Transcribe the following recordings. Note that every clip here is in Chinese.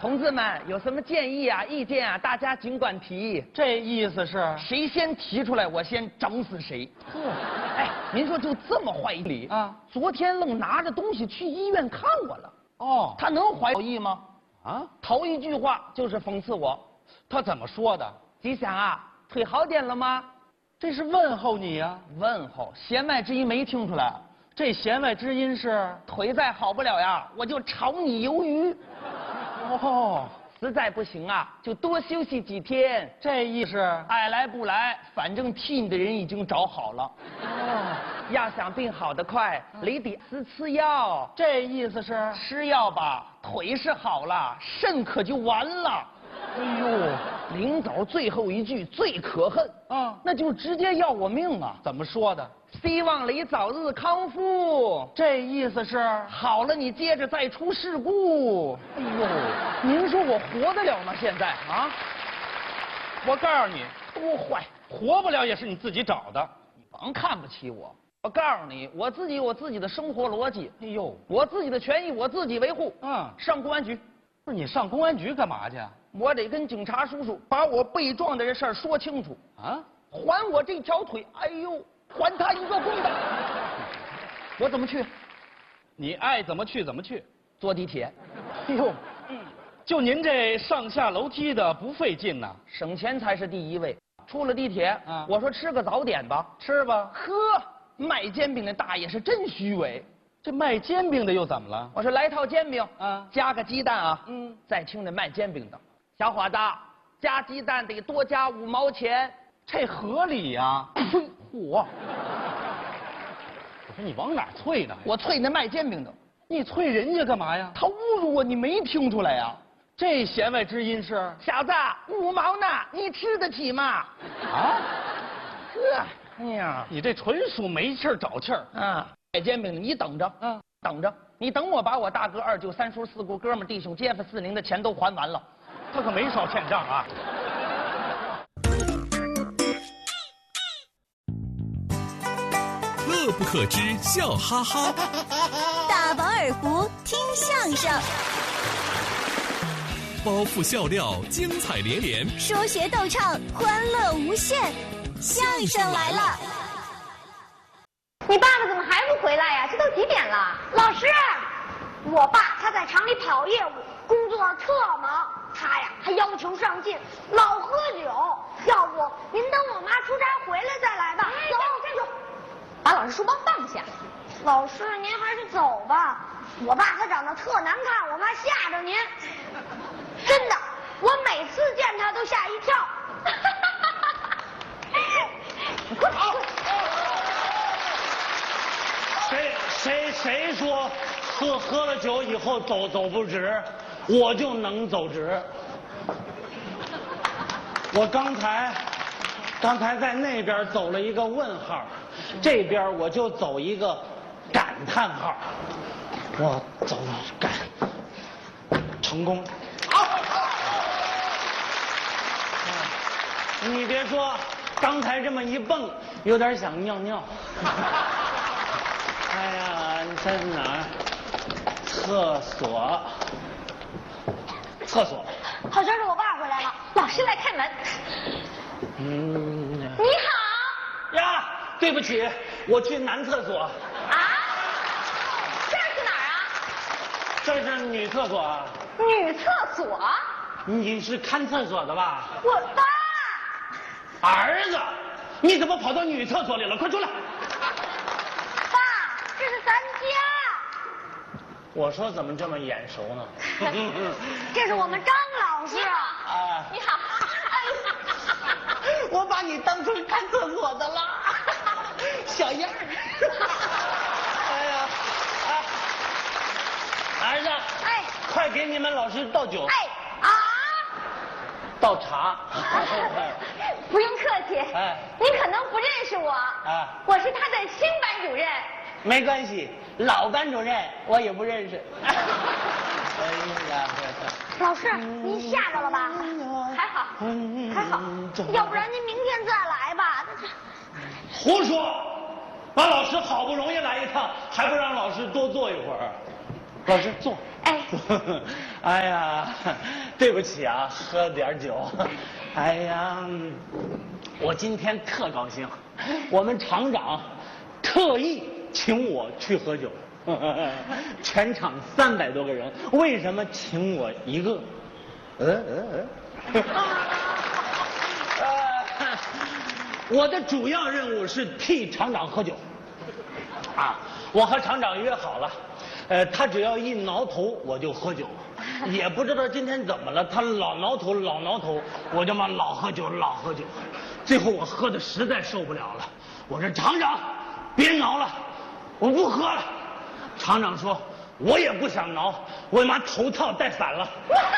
同志们有什么建议啊、意见啊，大家尽管提。 这意思是谁先提出来，我先整死谁。哎，您说就这么坏理啊？ 昨天愣拿着东西去医院看我了。 哦， 他能怀好意吗？ 啊， 头一句话就是讽刺我。 他怎么说的？ 吉祥啊，腿好点了吗？ 这是问候你呀、 问候，弦外之音没听出来。 这弦外之音是腿再好不了呀，我就炒你鱿鱼。 哦， 实在不行啊，就多休息几天。 这意思爱来不来，反正替你的人已经找好了。 哦， 要想病好得快，得吃药。 这意思是吃药吧，腿是好了，肾可就完了。 哎呦， 临走最后一句最可恨，那就直接要我命啊！ 怎么说的？ 希望你早日康复。 这意思是好了，你接着再出事故。 哎呦， 您说我活得了吗？现在啊？ 我告诉你， 多坏！ 活不了也是你自己找的。 你甭看不起我。我告诉你，我自己有自己的生活逻辑。 哎呦， 我自己的权益我自己维护。上公安局。 不是你上公安局干嘛去？ 我得跟警察叔叔把我被撞的这事儿说清楚啊！ 还我这条腿，哎呦，还他一个公道。我怎么去？ 你爱怎么去怎么去。 坐地铁。 哎呦，就您这上下楼梯的不费劲呐， 省钱才是第一位。出了地铁，我说吃个早点吧， 吃吧。 呵，卖煎饼的大爷是真虚伪。 这卖煎饼的又怎么了？ 我说来套煎饼，加个鸡蛋啊。再听这卖煎饼的，小伙子，加鸡蛋得多加5毛钱， 这合理呀。嚯！我说你往哪啐呢？ 我啐那卖煎饼的。 你啐人家干嘛呀？ 他侮辱我，你没听出来呀？ 这弦外之音是小子，5毛呢，你吃得起吗？ 啊？ 呵，哎呀， 你这纯属没气儿找气儿啊！卖煎饼的，你等着，等着，你等我把我大哥、二舅、三叔、四姑、哥们、弟兄、街坊、四邻的钱都还完了， 他可没少欠账啊。 乐不可支，笑哈哈。 大饱耳福，听相声。 包袱笑料，精彩连连。 说学逗唱，欢乐无限。相声来了。 你爸爸怎么还不回来呀？这都几点了？老师，我爸他在厂里跑业务，工作特忙。他呀还要求上进，老喝酒。要不您等我妈出差回来再来吧。走，站住！ 把老师书包放下。 老师，您还是走吧。我爸他长得特难看，我怕吓着您。真的，我每次见他都吓一跳。 你快跑！ 谁说喝了酒以后走不直，我就能走直。我刚才在那边走了一个问号，这边我就走一个感叹号。我走感成功。你别说，刚才这么一蹦，有点想尿尿。哎呀，你在哪儿？厕所。 好像是我爸回来了， 老师来开门。 你好。 呀，对不起，我去男厕所。 啊？这是哪儿啊？ 这是女厕所啊。 女厕所？ 你是看厕所的吧？ 我爸。 儿子，你怎么跑到女厕所里了？快出来！ 爸，这是咱家。 我说怎么这么眼熟呢？ 这是我们张老师。 啊， 你好。 我把你当成看厕所的了，小样儿。哎呀，儿子， 哎， 快给你们老师倒酒。 哎啊， 倒茶。 不用客气。 哎， 您可能不认识我。 啊， 我是他的新班主任。 没关系，老班主任我也不认识。哎呀， 老师，您吓着了吧？还好，还好。要不然您明天再来吧。 胡说！把老师好不容易来一趟，还不让老师多坐一会儿？老师坐。 哎， 哎呀，对不起啊，喝点酒。哎呀，我今天特高兴，我们厂长特意请我去喝酒，全场300多个人，为什么请我一个？我的主要任务是替厂长喝酒。啊，我和厂长约好了，他只要一挠头我就喝酒，也不知道今天怎么了，他老挠头，我就嘛老喝酒。最后我喝的实在受不了了，我说厂长，别挠了，我不喝了。厂长说，我也不想挠，我妈头套戴反了。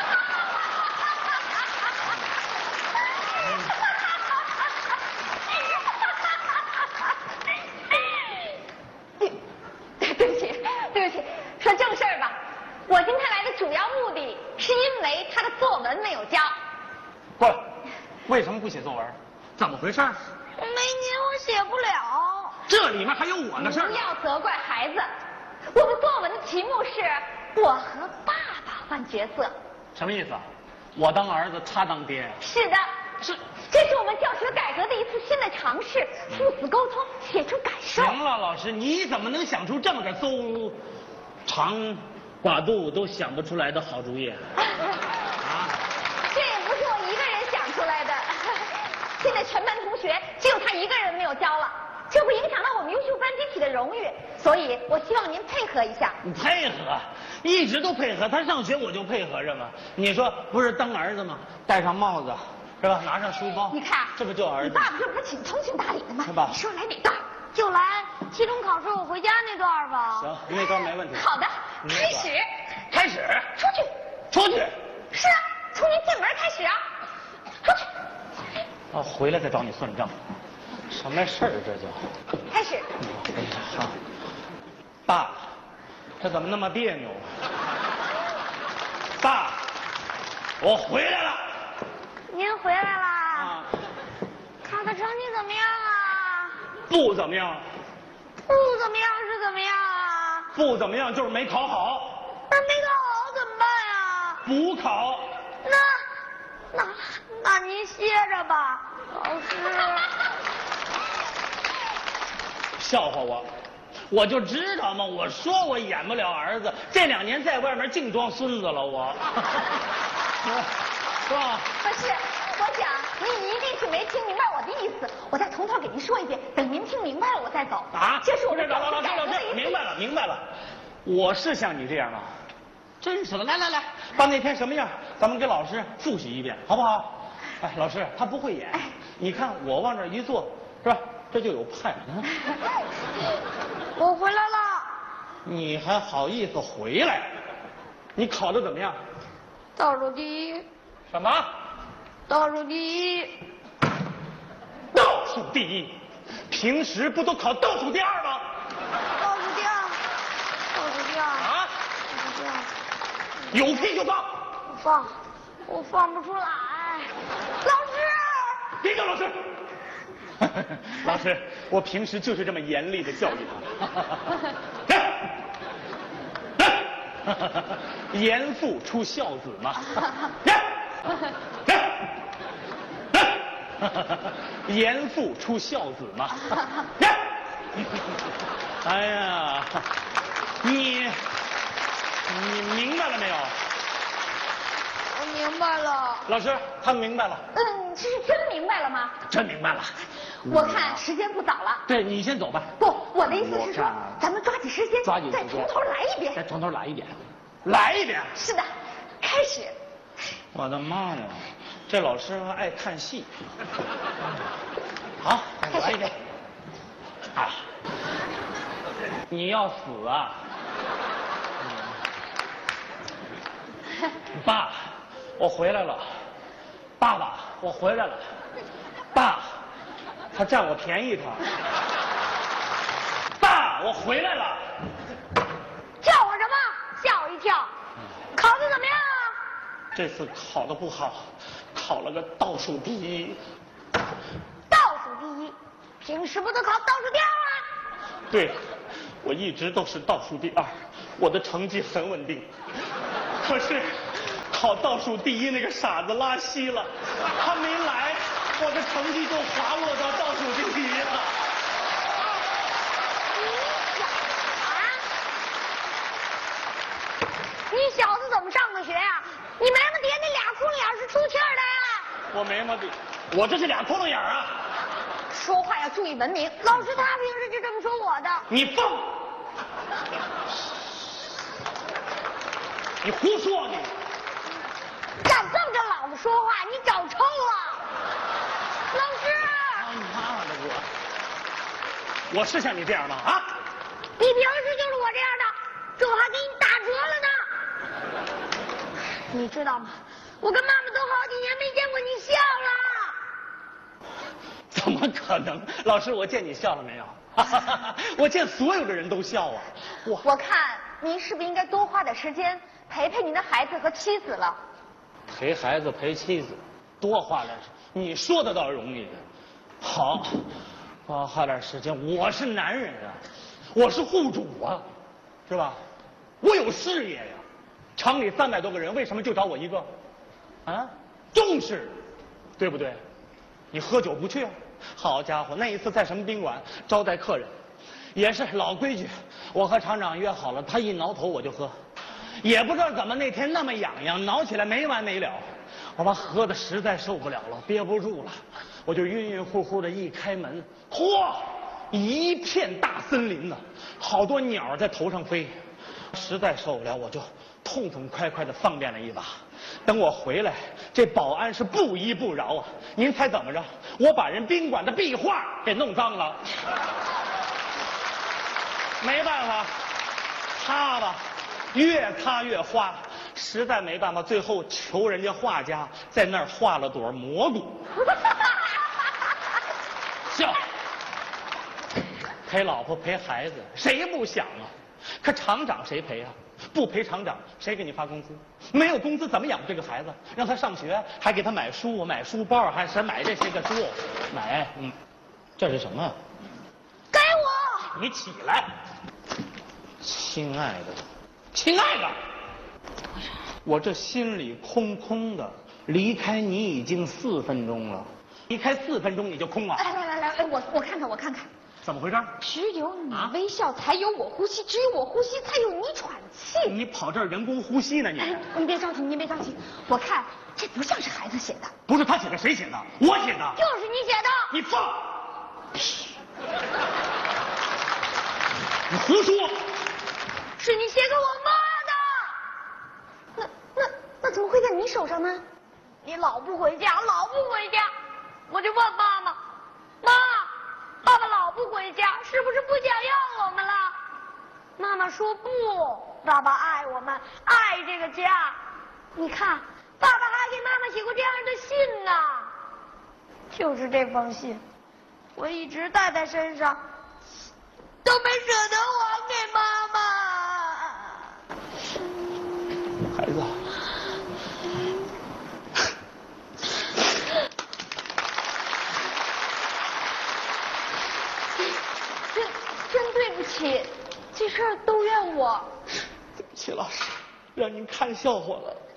对不起，说正事儿吧。我今天来的主要目的是因为他的作文没有交。 不，为什么不写作文？怎么回事？ 没您我写不了。 这里面还有我的事儿。 不要责怪孩子。我们作文的题目是我和爸爸换角色。 什么意思啊？我当儿子，他当爹。 是的，这是我们教学改革的一次新的尝试，父子沟通，写出感受。 行了，老师，你怎么能想出这么个馊长寡肚都想不出来的好主意啊？ 这也不是我一个人想出来的，现在全班同学只有他一个人没有交了，这会影响到我们优秀班集体的荣誉，所以我希望您配合一下。 你配合，一直都配合，他上学我就配合着嘛。你说不是当儿子吗？戴上帽子是吧？拿上书包， 你看， 这不就儿子？ 你爸爸这不是挺通情达理的吗？ 是吧？ 你说来哪段？就来期中考试我回家那段吧。 行，那段没问题。 好的，开始。 开始。 出去。 是啊，从您进门开始啊。出去。 啊，回来再找你算账。什么事儿这叫？ 开始。 好。爸，这怎么那么别扭？爸，我回来了。 您回来啦？ 啊。 考的成绩怎么样啊？ 不怎么样。 不怎么样是怎么样啊？ 不怎么样就是没考好。 那没考好怎么办呀？ 补考。 那您歇着吧，老师。 笑话我，我就知道嘛，我说我演不了儿子，这2年在外面净装孙子了我。是吧？ 不是，我想您一定是没听明白我的意思，我再从头给您说一遍，等您听明白了我再走。 啊， 这是我们老师，明白了，我是像你这样啊，真是的，来，把那天什么样，咱们给老师复习一遍，好不好？哎，老师他不会演，你看我往这一坐，是吧？这就有派。 我回来了。 你还好意思回来？你考得怎么样？ 倒数第一。 什么？ 倒数第一。 倒数第一？平时不都考倒数第2吗？ 倒数第2。 啊？ 倒数第2。 有屁就放。 我放不出来。老师。 别叫老师。老师，我平时就是这么严厉的教育他。严父出孝子嘛。严父出孝子嘛。哎呀，你明白了没有？ 我明白了。 老师，他明白了。 这是真明白了吗？ 真明白了。 我看时间不早了。 对，你先走吧。 不，我的意思是说，咱们抓紧时间，再从头来一遍。 再从头来一遍。来一遍。 是的，开始。 我的妈呀，这老师还爱看戏。好，来一遍。啊，你要死啊！爸，我回来了。爸爸，我回来了。爸，他占我便宜他。爸，我回来了。 叫我什么？吓我一跳。考得怎么样啊？ 这次考得不好，考了个倒数第一。 倒数第一，平时不都考倒数第2吗？ 对，我一直都是倒数第2，我的成绩很稳定。 可是考倒数第一那个傻子拉稀了，他没来，我的成绩就滑落到倒数第一了。 你小子怎么上的学呀？你眉毛底下那俩窟窿眼是出气儿的呀？ 我眉毛底，我这是俩窟窿眼啊！ 说话要注意文明。 老师他平时就这么说我的。 你放！你胡说你！ 敢这么跟老子说话，你找抽了！老师， 他妈的我是像你这样吗？啊！ 你平时就是我这样的，这我还给你打折了呢。你知道吗？我跟妈妈都好几年没见过你笑了。 怎么可能？老师，我见你笑了没有？我见所有的人都笑啊！ 我看您是不是应该多花点时间陪陪您的孩子和妻子了？ 陪孩子陪妻子，多花点，你说的倒容易。好，多花点时间。我是男人啊，我是户主啊，是吧？我有事业呀。厂里300多个人，为什么就找我一个？啊，重视，对不对？你喝酒不去啊？好家伙，那一次在什么宾馆招待客人，也是老规矩，我和厂长约好了，他一挠头我就喝，也不知道怎么那天那么痒痒，挠起来没完没了，我把喝的实在受不了了，憋不住了，我就晕晕乎乎的一开门，嚯，一片大森林呢，好多鸟在头上飞，实在受不了，我就痛痛快快的方便了一把。等我回来，这保安是不依不饶啊！您猜怎么着？我把人宾馆的壁画给弄脏了。没办法，擦吧，越擦越花，实在没办法，最后求人家画家在那儿画了朵蘑菇。笑，陪老婆陪孩子，谁不想啊？可厂长谁陪啊？不陪厂长，谁给你发工资？没有工资怎么养这个孩子？让他上学，还给他买书、买书包，还是买这些个书？买，这是什么？ 给我！ 你起来，亲爱的，亲爱的，我这心里空空的，离开你已经4分钟了，离开4分钟你就空了？ 来，我看看，我看看。 怎么回事？ 只有你微笑，才有我呼吸；只有我呼吸，才有你喘气。 你跑这儿人工呼吸呢？ 你别着急，您别着急。我看这不像是孩子写的。 不是他写的，谁写的？我写的。 就是你写的。 你放！你胡说！ 是你写给我妈的。那怎么会在你手上呢？ 你老不回家，老不回家，我就问妈妈，妈。爸爸老不回家，是不是不想要我们了？妈妈说不，爸爸爱我们，爱这个家。你看，爸爸还给妈妈写过这样的信呢。就是这封信，我一直带在身上，都没舍得还给妈妈。 孩子。 真对不起，这事儿都怨我。 对不起，老师，让您看笑话了。